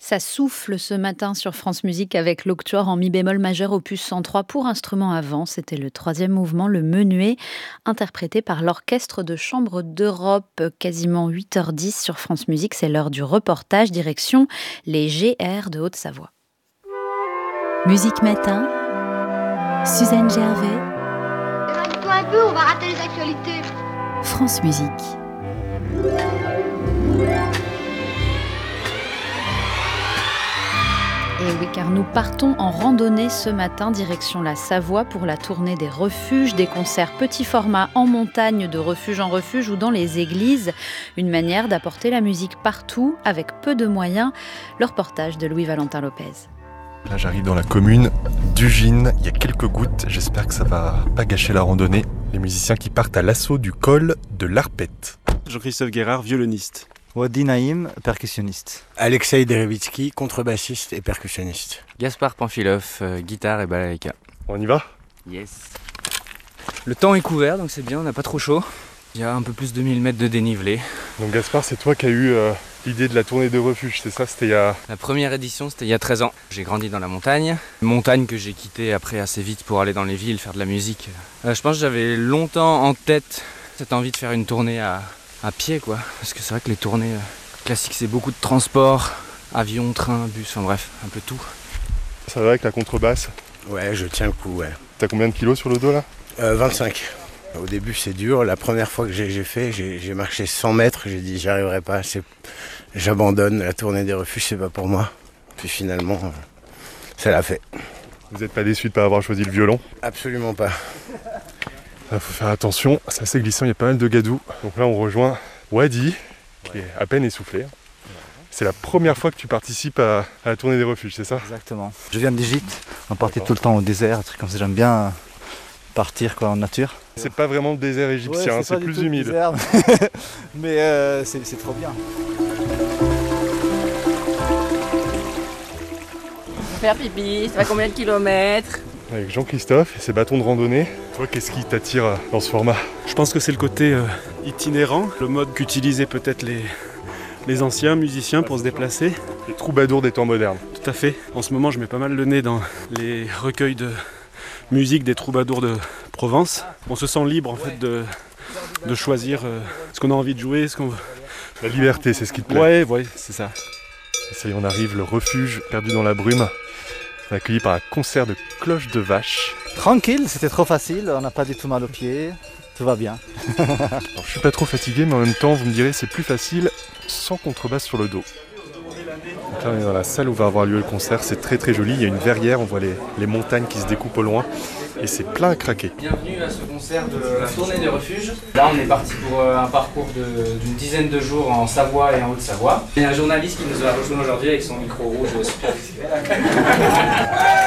Ça souffle ce matin sur France Musique avec l'octuor en mi bémol majeur opus 103 pour instrument à vent. C'était le troisième mouvement, le menuet, interprété par l'Orchestre de Chambre d'Europe. Quasiment 8h10 sur France Musique, c'est l'heure du reportage, direction les GR de Haute-Savoie. Musique Matin, Suzanne Gervais. Éloigne-toi un peu, on va rater les actualités. France Musique. Et oui, car nous partons en randonnée ce matin, direction la Savoie pour la tournée des refuges, des concerts petit format en montagne, de refuge en refuge ou dans les églises. Une manière d'apporter la musique partout avec peu de moyens. Le reportage de Louis-Valentin Lopez. Là, j'arrive dans la commune d'Ugine, il y a quelques gouttes, j'espère que ça va pas gâcher la randonnée. Les musiciens qui partent à l'assaut du col de l'Arpette. Jean-Christophe Guérard, violoniste. Wadi Naïm, percussionniste. Alexei Derevitsky, contrebassiste et percussionniste. Gaspard Pamphilov, guitare et balalaïka. On y va ? Yes. Le temps est couvert, donc c'est bien, on n'a pas trop chaud. Il y a un peu plus de 1000 mètres de dénivelé. Donc Gaspard, c'est toi qui as eu l'idée de la tournée de refuge, c'est ça ? C'était il y a... La première édition, c'était il y a 13 ans. J'ai grandi dans la montagne. Montagne que j'ai quittée après assez vite pour aller dans les villes, faire de la musique. Je pense que j'avais longtemps en tête cette envie de faire une tournée à pied, quoi. Parce que c'est vrai que les tournées classiques, c'est beaucoup de transport, avion, train, bus, enfin bref, un peu tout. Ça va avec la contrebasse ? Ouais, je tiens le coup, ouais. T'as combien de kilos sur le dos là ? 25. Au début c'est dur, la première fois que j'ai marché 100 mètres, j'ai dit j'y arriverai pas, j'abandonne, la tournée des refuges c'est pas pour moi. Puis finalement, ça l'a fait. Vous n'êtes pas déçu de ne pas avoir choisi le violon ? Absolument pas. Il faut faire attention, c'est assez glissant, il y a pas mal de gadous. Donc là on rejoint Wadi, qui est à peine essoufflé. C'est la première fois que tu participes à la tournée des refuges, c'est ça ? Exactement. Je viens d'Égypte, on partait tout le temps au désert, un truc comme ça, j'aime bien partir en nature. C'est pas vraiment le désert égyptien, ouais, c'est plus humide. Désert, mais c'est trop bien. Faire pipi, ça va combien de kilomètres ? Avec Jean-Christophe et ses bâtons de randonnée. Toi, qu'est-ce qui t'attire dans ce format ? Je pense que c'est le côté itinérant, le mode qu'utilisaient peut-être les anciens musiciens pour se déplacer. Les troubadours des temps modernes. Tout à fait. En ce moment, je mets pas mal le nez dans les recueils de musique des troubadours de Provence. On se sent libre en fait de choisir ce qu'on a envie de jouer, ce qu'on veut. La liberté, c'est ce qui te plaît ? Ouais, c'est ça. Et ça y est, on arrive, le refuge perdu dans la brume. On est accueilli par un concert de cloches de vache. Tranquille, c'était trop facile, on n'a pas du tout mal aux pieds, tout va bien. Alors, je suis pas trop fatigué, mais en même temps, vous me direz, c'est plus facile sans contrebasse sur le dos. Donc là, on est dans la salle où va avoir lieu le concert, c'est très très joli, il y a une verrière, on voit les montagnes qui se découpent au loin, et c'est plein à craquer. Bienvenue à ce concert de la tournée des refuges. Là, on est parti pour un parcours d'une dizaine de jours en Savoie et en Haute-Savoie. Il y a un journaliste qui nous a rejoint aujourd'hui avec son micro rouge super discret.